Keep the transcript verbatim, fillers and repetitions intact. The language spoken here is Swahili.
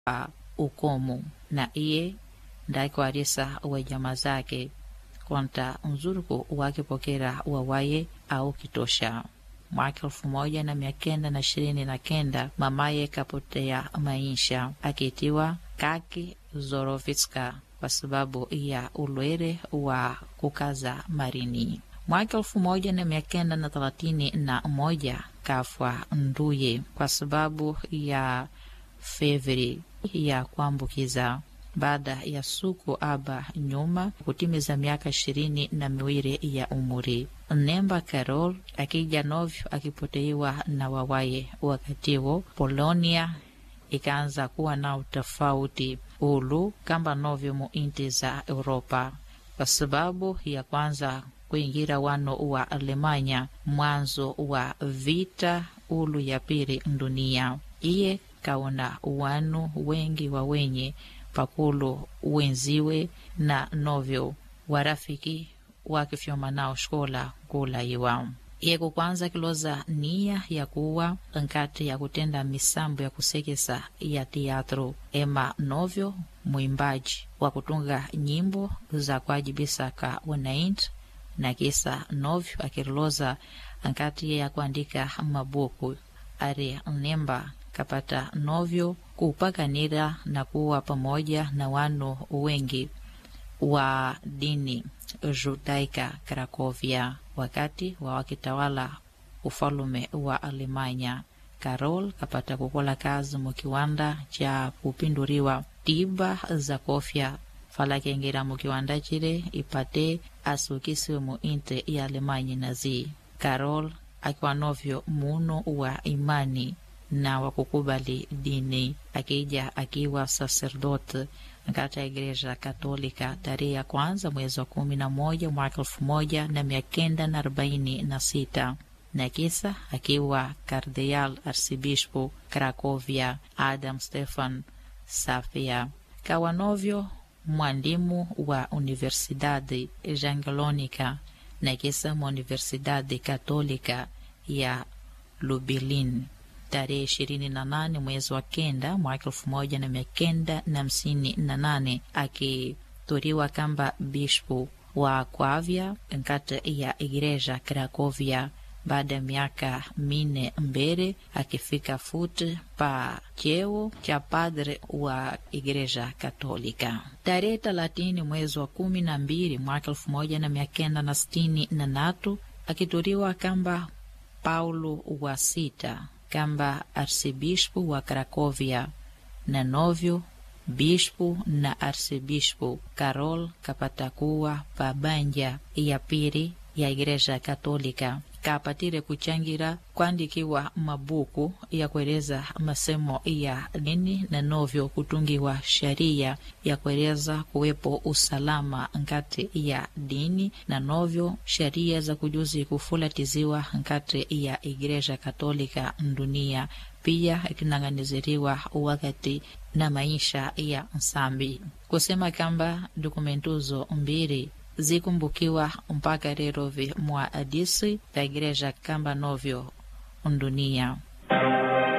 uh, ukomu na iye ndaikwarisa wa jamaa zake konta mzuruku wakipokera wawaye au kitosha. Mwaka elfu moja na mia kenda na ishirini na kenda mamaye kapotea maisha akitiwa Kaki Zorovitska kwa sababu ya ulwere wa kukaza marini. Mwaka elfu moja na mia kenda na thelathini na moja kafwa nduye kwa sababu ya fevri ya kuambukiza baada ya suku aba nyuma kutimiza miaka ishirini na miwili ya umuri. Nemba Karol akija novyo akipoteiwa na wawaye. Wakatiwo Polonia ikaanza kuwa na utofauti ulu kamba novyo mu inti za Europa kwa sababu ya kwanza kuingira wano wa Alemanya mwanzo wa vita ulu ya pili dunia. Iye kaona wanu wengi wa wenye pakulu wenziwe na novyo warafiki wakifyoma nao shkola kula iwa. Iye kukwanza kiloza nia ya kuwa nkati ya kutenda misambo ya kusekesa ya teatro ema novyo muimbaji wa kutunga nyimbo za kuajibisa ka wanainti na kisa novyo akiloza nkati ya kuandika mabuku ari Nemba kapata novyo kupakanira na kuwa pamoja na wanu wengi wa dini Judaika Krakovia wakati wa wakitawala ufalume wa Alemanya. Karol kapata kukola kazi mukiwanda cha kupinduriwa tiba za kofia falakengira mukiwanda chile ipate asukisiwe mu inte ya Alemanya nazi. Karol akiwa novyo muno wa imani na wakukubali dini akija akiwa sacerdote katika Igreja Katolika tarehe ya kwanza mwezi wa kumi na moja mwaka elfu moja na mia kenda na arobaini na sita na kisa akiwa Kardial Arcibispo Krakovia Adam Stefan Safia. Kawa novyo mwandimu wa Universidade Jagiellonica na kisa mu Universidade Katolika ya Lublin tarehe ishirini na nane mwezi wa kenda mwaka elfu moja na mia kenda na hamsini na nane akitoriwa kamba bishpu wa Kwavia nkata ya Igreja Krakovia. Baada ya miaka mine mbele akifika futi pa cheo cha padre wa Igreja Katolika. Tarehe thelathini mwezi wa kumi na mbili mwaka elfu moja na mia kenda na sitini na tatu akitoriwa kamba Paulo wa sita kamba arcibispo wa Krakovia na novyo bispo na arcibispo. Karol kapata kuwa pabanja ya pili ya Igreja Katolika kapatire kuchangira kuandikiwa mabuku ya kueleza masemo ya dini na novyo kutungiwa sharia ya kueleza kuwepo usalama nkati ya dini na novyo sharia za kujuzi kufulatiziwa nkati ya Igreja Katolika dunia pia ikinanganiziriwa wakati na maisha ya nsambi. Kusema kamba dokumentuzo mbili zikumbukiwa mpaka rerovi mwa adisi ta Igreja kamba novyo dunia.